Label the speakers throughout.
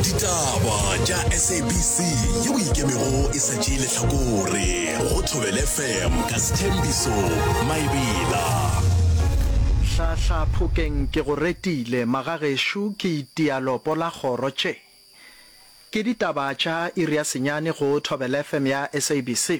Speaker 1: Ditaba tša SABC yeo ikemego e sa tšeile hlakore go Thobela FM ka Sthembiso Maebela.
Speaker 2: Hlahla Phokeng ke go retile magagesho ke itialopo la kgoro tše. Ke ditaba tša iri ya senyane go Thobela FM ya SABC.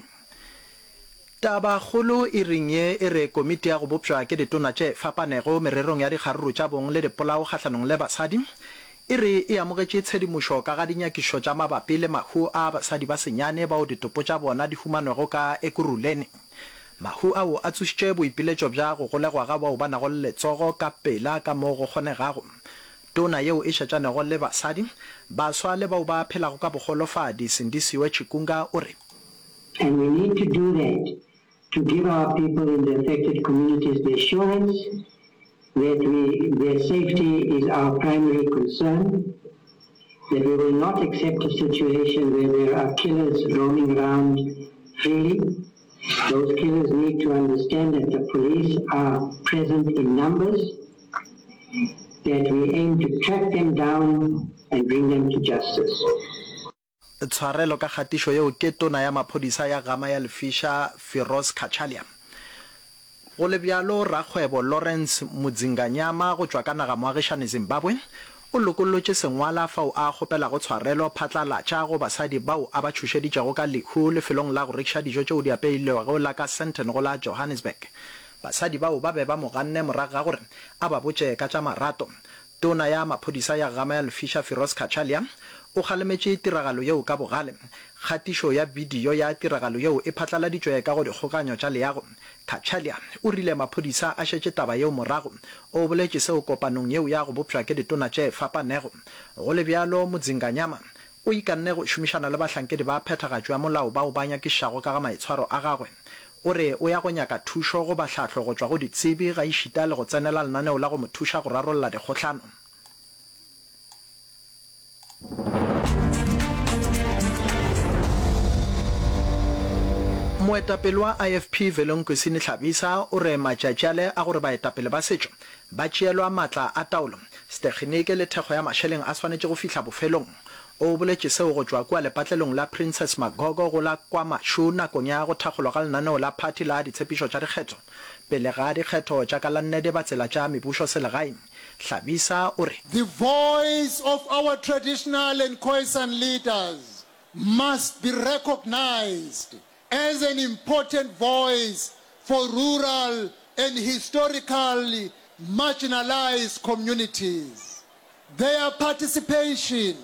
Speaker 2: Taba kgolo e ringe e re komiti ya go bopšwa ke ditona tše fapanego mererong ya dikgaruru tša bong le dipolao kgahlanong le basadi e re e amogetše tshedimošo ka ga dinyakišo tša mabapi le mahu a basadi ba senyane bao ditopo tša bona di humanwego ka Ekurhuleni. Mahu ao a tsošitše boipiletšo bja go golegwa ga bao ba nago le letsogo ka pela ka moo go kgonegago. Tona yeo e šetšanego le basadi baswa le bao ba phelago ka bogolofadi Sindisiwe Chikunga o re,
Speaker 3: and we need to do that to give our people in the affected communities the assurance that their safety is our primary concern, that we will not accept a situation where there are killers roaming around freely. Those killers need to understand that the police are present in numbers, that we aim to track them down and bring them to justice.
Speaker 2: Tshwarelo ka kgatišo yeo ke tona ya maphodisa ya Gama ya Lefisha Firoz Kachalia. Go le bjalo rakgwebo Lawrence Mudzinganyama go tšwa ka naga moagišane Zimbabwe o lokolotše sengwala fao a kgopela go tshwarelo phatlalatša go basadi bao a ba tšhošeditšego ka lehu lefelong la go rekiša dijo tšeo di apeilego la ka Sandton go la Johannesburg. Basadi bao ba be ba mo ganne morago ga gore a ba botše ka tša marato. Tona ya maphodisa ya Gama ya Lefisha Firoz Kachalia o kgalemetše tiragalo yeo ka bogale. Kgatišo ya video ya tiragalo yeo e phatlaladitšwe ka go dikgokanyo tša leago. Kachalia o rile maphodisa a šetše taba yeo morago o boletše seo kopanong yeo ya go bopšwa ke ditona tše fapanego. Go le bjalo Mudzinganyama o ikanne go šomišana le bahlankedi ba phethagatšo ya molao bao ba nyakišago ka ga maitshwaro a gagwe. O re o ya go nyaka thušo go bahlahlo go tšwa go ditsebi ga išita le go tsenela lenaneo la go mo thuša go rarolla dikgohlano. Moetapele wa IFP Velonkosini Tlhabisa o re matšatšale a gore baetapele ba setšo ba tšeelwa matla a taolo stekgenike le thekgo ya mašeleng a swanetše go fihla bofelong. O boletše seo go tšwa kua lepatlelong la Princess Magogo go la kwa Mashu nakong ya go thakgolwa ga lenaneo la phathi la ditshepišo tša dikgetho pele ga dikgetho tša ka la nnete ba tsela tša mebušo selegaeng. Tlhabisa o re,
Speaker 4: the voice of our traditional and Khoisan leaders must be recognized as an important voice for rural and historically marginalized communities. Their participation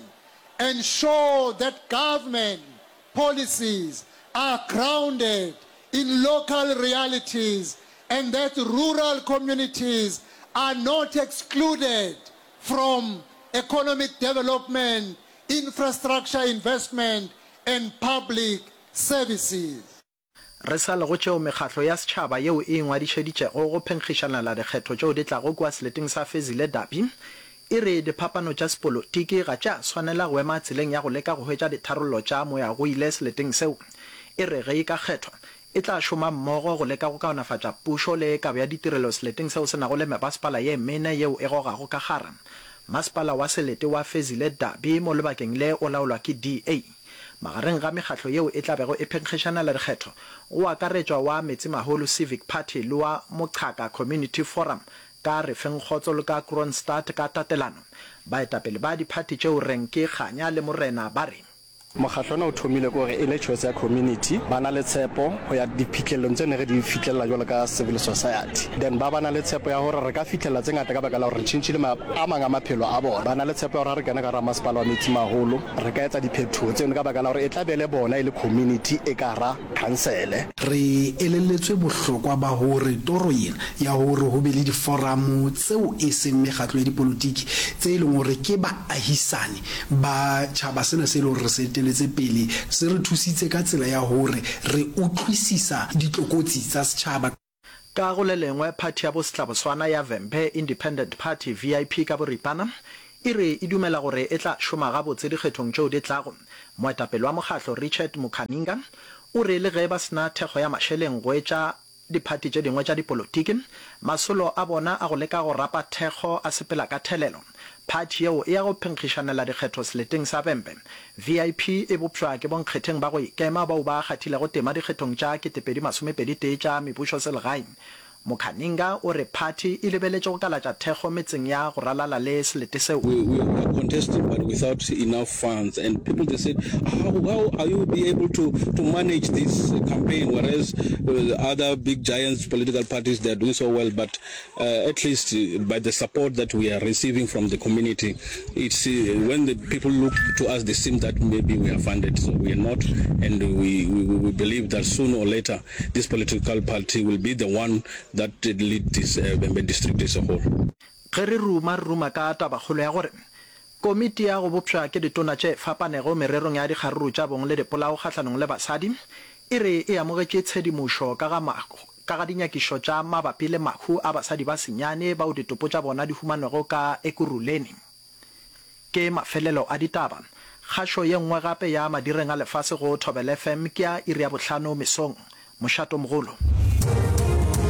Speaker 4: ensure that government policies are grounded in local realities and that rural communities are not excluded from economic development, infrastructure investment, and public services.
Speaker 2: Re sa le go tšeo mekgatlo ya setšhaba yeo e ngwadišeditšego go phenkgišana la dikgetho tšeo di tlago kua seleteng sa Fezile Dabi e re diphapano tša sepolotiki ga tša swanela go ema tseleng ya go leka go hwetša ditharollo tša moya go ile seleteng seo. E re ge e ka kgethwa e tla šoma mmogo go leka go kaonafatša pušo le kabo ya ditirelo seleteng seo se nago le mebaspala ye mene yeo e gogago ka gare. Masepala wa selete wa Fezile Dabi mo lebakeng le o laolwa ke DA. Magareng ga mekgatlo yeo e tla bego e phenkgišana la dikgetho go akaretšwa wa Metsimaholo Civic Party le wa Moqhaka Community Forum ka Refeng Kgotso le ka Kroonstad ka tatelano. Baetapele ba diphathi tšeo reng ke Kganya le Morena ba re,
Speaker 5: mokgatlho o thomile gore e le choice ya community bana le tshepo go ya diphitlhelong tse ne re di fitlhela jalo ka civil society, then ba bana le tshepo ya gore re ka fitlhela tse ngata ka baka la gore re tšhintšhile a mang a maphelo a bona. Bana le tshepo ya gore re kena ka ra masepala wa Metsimaholo re ka etsa diphethogo tseno ka baka la gore e tla bele bona e le community e ka ra council.
Speaker 6: Re elelletswe bohlokwa ba hore toro ena ya hore ho be le diforamo tseo e seng mekgatlo ya dipolotiki tse e leng gore ke baahisane ba tšhaba sena se e le gore re se letse pele se re thusitse ka tsela ya hore re utlwisisa ditlokotsi tsa setšhaba.
Speaker 2: Ka go le lengwe phathi ya bosetlaboswana ya Vembe Independent Party VIP ka boripana e re e dumela gore e tla šoma gabotse dikgethong tšeo di tlago. Moetapele wa mokgatlo Richard Mukhaninga o re le ge ba sena thekgo ya mašeleng go etša diphathi tše dingwe tša dipolotiki masolo a bona a go leka go rapa thekgo a sepela ka thelelo. party eo e ya go phenkgišanela dikgetho seleteng sa Vhembe. VIP e bopšwa ke bonkgetheng ba go ikema bao ba kgathile go tema dikgethong tša 2021 tša mebušo selegae. Mukhaninga o re party e lebeletše go kalatša thekgo metseng ya go ralala le selete seo.
Speaker 7: We are contesting but without enough funds, and people they said, how are you be able to manage this campaign, whereas other big giants political parties they are doing so well, but at least by the support that we are receiving from the community, it's when the people look to us they seem that maybe we are funded, so we are not, and we believe that sooner or later this political party will be the one that lead this Vhembe district as a whole.
Speaker 2: Ge re ruma ka tabakgolo ya gore komiti ya go bopšwa ke ditona tše fapanego mererong ya dikgaruru tša bong le dipolao kgahlanong le basadi e re e amogetše tshedimošo ka ga dinyakišo tša mabapi le mahu a basadi ba senyane bao ditopo tša bona di humanego ka Ekurhuleni. Ke mafelelo a ditaba kgašo ye nngwe gape ya madireng a lefase go Thobela FM ke ya iri ya 5 mesong. Mošato mogolo.